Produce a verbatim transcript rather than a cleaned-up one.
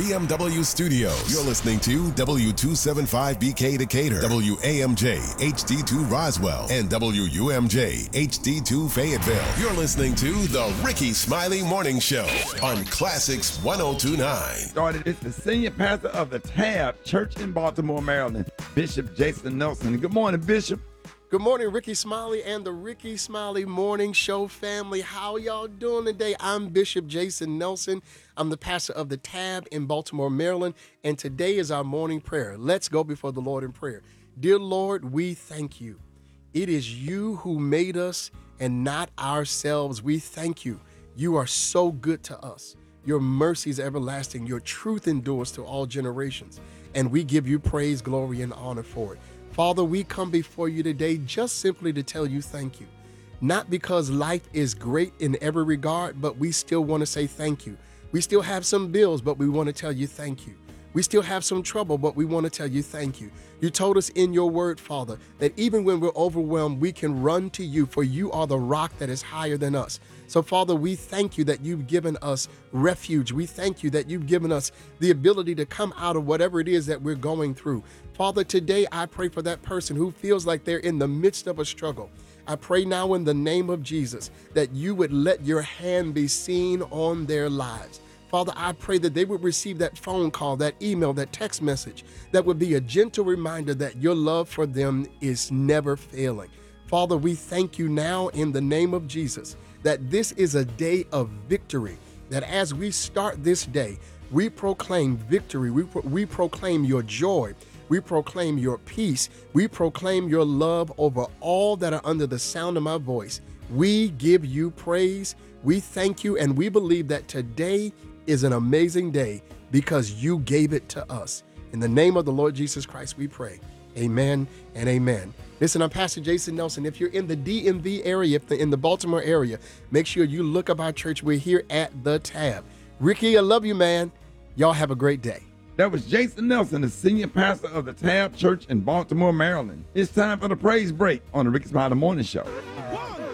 B M W Studios. You're listening to W two seventy-five B K Decatur, W A M J H D two Roswell, and W U M J H D two Fayetteville. You're listening to the Ricky Smiley Morning Show on Classics one oh two point nine. Started it's the senior pastor of the Tab Church in Baltimore, Maryland, Bishop Jason Nelson. Good morning, Bishop. Good morning, Ricky Smiley and the Ricky Smiley Morning Show family. How y'all doing today? I'm Bishop Jason Nelson. I'm the pastor of the Tab in Baltimore, Maryland, and today is our morning prayer. Let's go before the Lord in prayer. Dear Lord, we thank you. It is you who made us and not ourselves. We thank you. You are so good to us. Your mercy is everlasting. Your truth endures to all generations, and we give you praise, glory, and honor for it. Father, we come before you today just simply to tell you thank you. Not because life is great in every regard, but we still want to say thank you. We still have some bills, but we want to tell you thank you. We still have some trouble, but we want to tell you thank you. You told us in your word, Father, that even when we're overwhelmed, we can run to you, for you are the rock that is higher than us. So, Father, we thank you that you've given us refuge. We thank you that you've given us the ability to come out of whatever it is that we're going through. Father, today I pray for that person who feels like they're in the midst of a struggle. I pray now in the name of Jesus that you would let your hand be seen on their lives. Father, I pray that they would receive that phone call, that email, that text message that would be a gentle reminder that your love for them is never failing. Father, we thank you now in the name of Jesus that this is a day of victory, that as we start this day, we proclaim victory, we, pro- we proclaim your joy, we proclaim your peace, we proclaim your love over all that are under the sound of my voice. We give you praise, we thank you, and we believe that today is an amazing day because you gave it to us. In the name of the Lord Jesus Christ, we pray. Amen and amen. Listen, I'm Pastor Jason Nelson. If you're in the D M V area, if in the Baltimore area, make sure you look up our church. We're here at the Tab. Ricky, I love you, man. Y'all have a great day. That was Jason Nelson, the senior pastor of the Tab Church in Baltimore, Maryland. It's time for the praise break on the Ricky Smiley Morning Show.